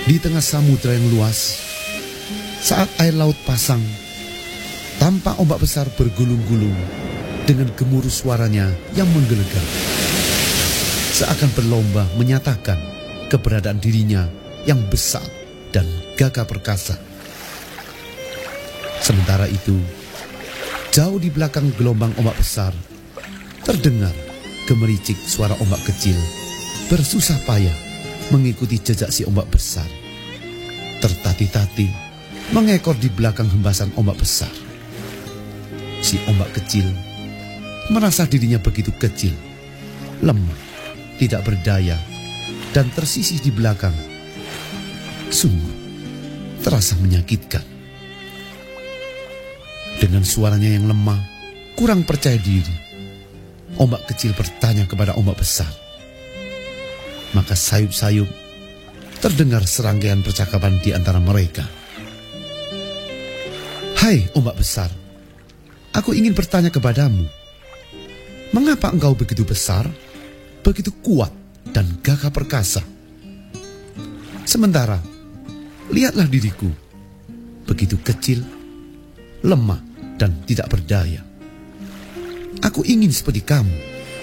Di tengah samudera yang luas, saat air laut pasang, tampak ombak besar bergulung-gulung dengan gemuruh suaranya yang menggelegar. Seakan berlomba menyatakan keberadaan dirinya yang besar dan gagah perkasa. Sementara itu, jauh di belakang gelombang ombak besar, terdengar gemericik suara ombak kecil bersusah payah mengikuti jejak si ombak besar. Tertati-tati mengekor di belakang hembasan ombak besar. Si ombak kecil merasa dirinya begitu kecil, lemah, tidak berdaya, dan tersisih di belakang. Sungguh terasa menyakitkan. Dengan suaranya yang lemah, kurang percaya diri, ombak kecil bertanya kepada ombak besar. Maka sayup-sayup terdengar serangkaian percakapan di antara mereka. "Hai ombak besar, aku ingin bertanya kepadamu, mengapa engkau begitu besar, begitu kuat dan gagah perkasa? Sementara, lihatlah diriku, begitu kecil, lemah dan tidak berdaya. Aku ingin seperti kamu."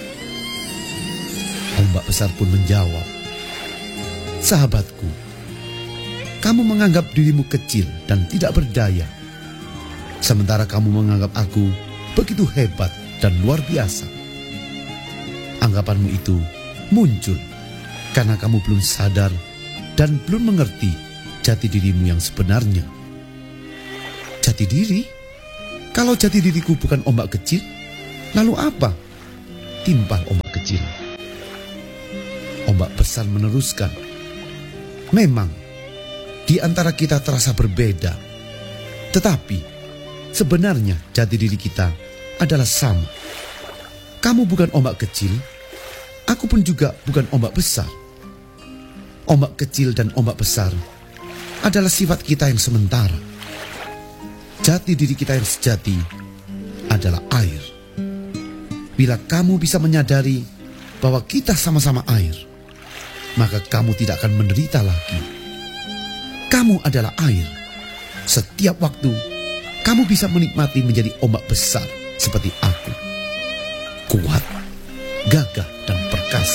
Ombak besar pun menjawab, "Sahabatku, kamu menganggap dirimu kecil dan tidak berdaya, sementara kamu menganggap aku begitu hebat dan luar biasa. Anggapanmu itu muncul karena kamu belum sadar dan belum mengerti jati dirimu yang sebenarnya." "Jati diri? Kalau jati diriku bukan ombak kecil, lalu apa?" timpal ombak kecil. Ombak besar meneruskan, "Memang di antara kita terasa berbeda, tetapi sebenarnya jati diri kita adalah sama. Kamu bukan ombak kecil, aku pun juga bukan ombak besar. Ombak kecil dan ombak besar adalah sifat kita yang sementara. Jati diri kita yang sejati adalah air. Bila kamu bisa menyadari bahwa kita sama-sama air, maka kamu tidak akan menderita lagi. Kamu adalah air. Setiap waktu, kamu bisa menikmati menjadi ombak besar seperti aku. Kuat, gagah, dan perkasa."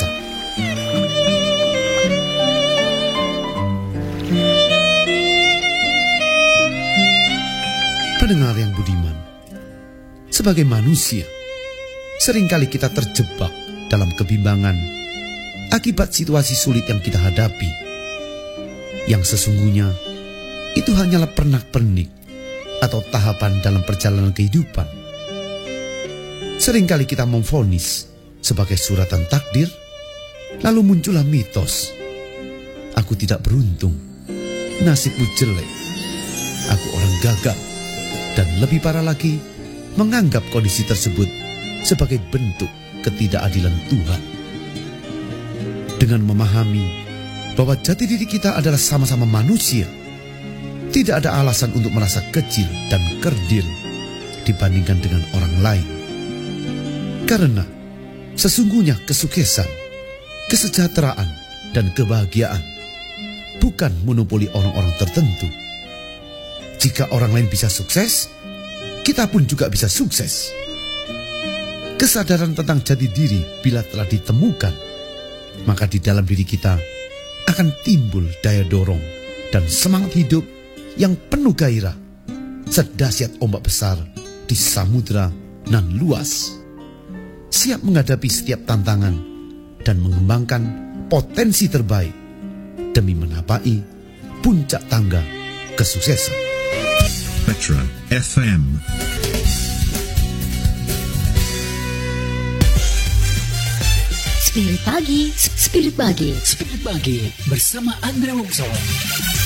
Pendengar yang budiman, sebagai manusia, seringkali kita terjebak dalam kebimbangan akibat situasi sulit yang kita hadapi. Yang sesungguhnya itu hanyalah pernak-pernik atau tahapan dalam perjalanan kehidupan. Seringkali kita memvonis sebagai suratan takdir, lalu muncullah mitos, "Aku tidak beruntung, nasibku jelek, aku orang gagal," dan lebih parah lagi, menganggap kondisi tersebut sebagai bentuk ketidakadilan Tuhan. Dengan memahami bahwa jati diri kita adalah sama-sama manusia, tidak ada alasan untuk merasa kecil dan kerdil dibandingkan dengan orang lain. Karena sesungguhnya kesuksesan, kesejahteraan, dan kebahagiaan bukan monopoli orang-orang tertentu. Jika orang lain bisa sukses, kita pun juga bisa sukses. Kesadaran tentang jati diri bila telah ditemukan, maka di dalam diri kita akan timbul daya dorong dan semangat hidup yang penuh gairah, sedahsyat ombak besar di samudera nan luas, siap menghadapi setiap tantangan dan mengembangkan potensi terbaik demi menapai puncak tangga kesuksesan. Petra FM. Spirit Pagi, Spirit Pagi, Spirit Pagi bersama Andra Wongso.